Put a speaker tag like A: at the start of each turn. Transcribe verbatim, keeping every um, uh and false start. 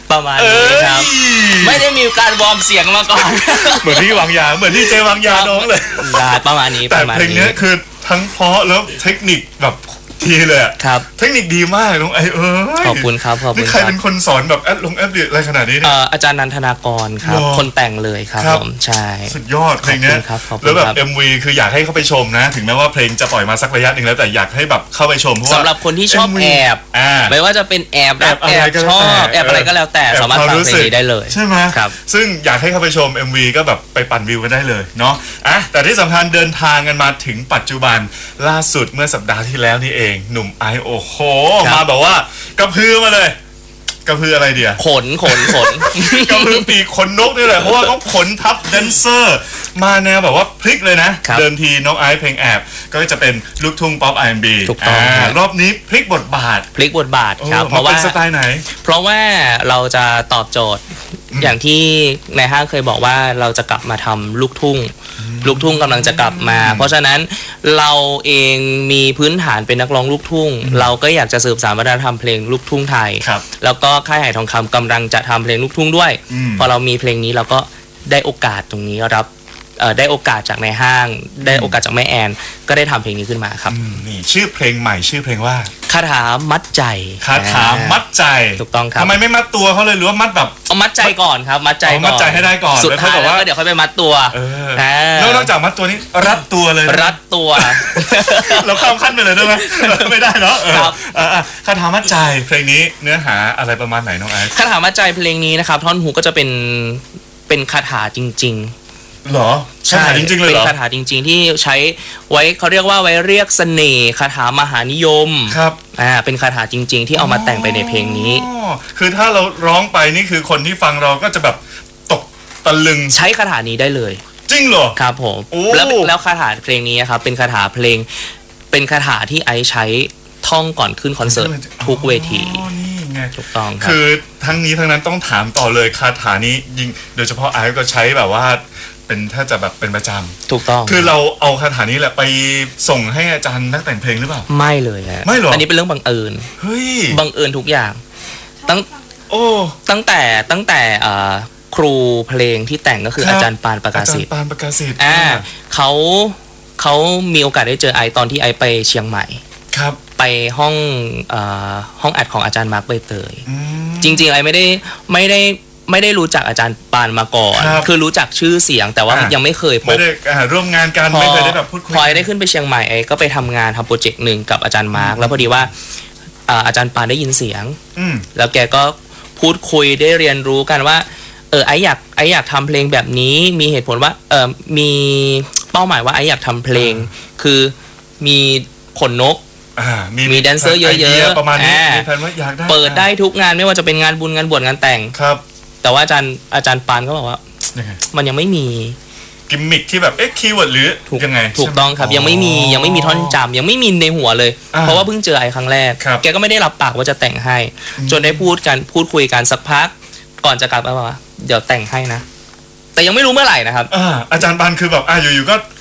A: ประมาณนี้ครับไม่ได้มีการวอร์มเสียงมาก่อน
B: เหมือนที่วางยาเหมือนที่เจวางยาน้องเลย
A: ได้ประมาณนี้
B: แต่เพลงนี้คือทั้งเพราะแล้วเทคนิคแบบทีเลย
A: ครับ
B: เทคนิคดีมากน้องไอเอ้ย
A: ขอบคุณครับขอบคุณ
B: นี่ใครเป็นคนสอนแบบแอดลงแอดดิอะไรขนาดนี้เนี่ย
A: อาจารย์นันทนากรครับคนแต่งเลยครับผมใช่
B: สุดยอดเพลงนี้แล้วแบบ เอ็ม วี คืออยากให้เข้าไปชมนะถึงแม้ว่าเพลงจะปล่อยมาสักระยะหนึ่งแล้วแต่อยากให้แบบเข้าไปชมเพราะว่า
A: สำหรับคนที่ชอบแอบไม่ว่าจะเป็นแอบรักแอบชอบแอบอะไรก็แล้วแต่สามารถฟังเพลงนี้ได้เลย
B: ใช่ไหม
A: ครับ
B: ซึ่งอยากให้เข้าไปชม เอ็ม วี ก็แบบไปปั่นวิวกันได้เลยเนาะอ่ะแต่ที่สำคัญเดินทางกันมาถึงปัจจุบันล่าสุดเมื่อสัปดาห์ที่แล้วนี่เองหนุ่มไอโอโหมาแบบว่ากระพือมาเลยกระพืออะไรเดีย
A: ขนขนขน
B: กระพือปีกขนนกนี่แหละเพราะว่าเขาขนทับแดนเซอร์มาแนวแบบว่าพลิกเลยนะเดิมทีน้องไอซ์เพลงแอบก็จะเป็นลูกทุ่งป๊อป อาร์ แอนด์ บี
A: ถูกต้อง
B: รอบนี้พลิกบทบาท
A: พลิกบทบาทครับ
B: เพราะว่าสไตล์ไหน
A: เพราะว่าเราจะตอบโจทย์อย่างที่ในห้างเคยบอกว่าเราจะกลับมาทำลูกทุ่งลูกทุ่งกำลังจะกลับมาเพราะฉะนั้นเราเองมีพื้นฐานเป็นนักร้องลูกทุ่งเราก็อยากจะสืบสานวัฒนธรรมเพลงลูกทุ่งไทยแล้วก็ค่ายไหทองคำกำลังจะทำเพลงลูกทุ่งด้วยพอเรามีเพลงนี้เราก็ได้โอกาสตรงนี้รับได้โอกาสจากในห้างได้โอกาสจากแม่แอนก็ได้ทำเพลงนี้ขึ้นมาครับ
B: นี่ชื่อเพลงใหม่ชื่อเพลงว่า
A: คาถามัดใจ
B: คาถามัดใจ
A: ถูกต้องครับ
B: ทำไมไม่มัดตัวเขาเลยหรือว่ามัดแบบ
A: เอามัดใจก่อนครับมัดใจก่อน
B: มัดใจให้ได้ก่อน
A: สุดท้ายแล้วก็เดี๋ยวค่อยไปมัดตัว
B: แล้วนอกจากมัดตัวนี้รัดตัวเลย
A: รัดตัว
B: เราข้ามขั้นไปเลยได้ไหมไม่ได้เนาะครับคาถามัดใจเพลงนี้เนื้อหาอะไรประมาณไหนน้องไอซ์
A: คาถามัดใจเพลงนี้นะครับท่อนฮุกก็จะเป็นเป็นคาถาจริง
B: ๆหรอใช่จริงๆเลยเหรอ
A: เป็นคาถาจริงๆที่ใช้ไว้เขาเรียกว่าไว้เรียกเสน่ห์คาถามหานิยม
B: ครับ
A: อ่าเป็นคาถาจริงๆที่เอามาแต่งไปในเพลงนี้
B: คือถ้าเราร้องไปนี่คือคนที่ฟังเราก็จะแบบตกตะลึง
A: ใช้คาถานี้ได้เลย
B: จริงเหรอ
A: ครับผมแล้วแล้วคาถาเพลงนี้ครับเป็นคาถาเพลงเป็นคาถาที่ไอซ์ใช้ท่องก่อนขึ้นคอนเสิร์ตทุกเวทีถูกต้องครับ
B: คือทั้งนี้ทั้งนั้นต้องถามต่อเลยคาถานี้ยิงโดยเฉพาะไอซ์ก็ใช้แบบว่าเป็นถ้าจะแบบเป็นประจำ
A: ถูกต้อง
B: คือเราเอาคาถานี้แหละไปส่งให้อาจารย์นักแต่งเพลงหรือเปล่า
A: ไม่เลยฮะ
B: ไม่หรอ
A: อันนี้เป็นเรื่องบังเอิญ
B: เฮ้ย
A: บังเอิญทุกอย่างตั้ง
B: โอ้
A: ตั้งแต่ตั้งแต่ครูเพลงที่แต่งก็คืออาจารย์ปานประกาศสิทธิ์
B: อาจารย์ปานประกาศสิทธิ์
A: อ่าเขาเขามีโอกาสได้เจอไอตอนที่ไอไปเชียงใหม่
B: ครับ
A: ไปห้องเอ่อห้องอัดของอาจารย์มาร์คใบเตยจริงๆไอไม่ได้ไม่ได้ไม่ได้รู้จักอาจารย์ปานมาก่อนคือรู้จักชื่อเสียงแต่ว่ายังไม่เคยพบ
B: ไม่ได้ร่วมงานกันไม่เคยได้แบบพูดคุย
A: พอได้ขึ้นไปเชียงใหม่ไอ้ก็ไปทำงานทำโปรเจกต์หนึ่งกับอาจารย์มาร์คแล้วพอดีว่าอาจารย์ปานได้ยินเสียงแล้วแกก็พูดคุยได้เรียนรู้กันว่าเออไออยากไออยากทำเพลงแบบนี้มีเหตุผลว่าเออมีเป้าหมายว่าไออยากทำเพลงคือมีขนนกมีแดนเซอร์เยอะๆ
B: ประมาณนี้มีแผนว่าอยากได้
A: เปิดได้ทุกงานไม่ว่าจะเป็นงานบุญงานบวชงานแต่ง
B: ครับ
A: แต่ว่าอาจารย์อาจารย์ปานก็บอกว่ามันยังไม่มี
B: กิมมิคที่แบบเอ๊ะคีย์เวิร์ดหรือยังไง
A: ถูกต้องครับยังไม่มียังไม่มีท่อนจำยังไม่มีในหัวเลยเพราะว่าเพิ่งเจอไอ้ครั้งแรกแกก็ไม่ได้รับปากว่าจะแต่งให้จนได้พูดกันพูดคุยกันสักพักก่อนจะกลับมาว่าเดี๋ยวแต่งให้นะแต่ยังไม่รู้เมื่อไหร่นะครับ
B: อาจารย์ปานคือแบบอ่ะอยู่ๆก็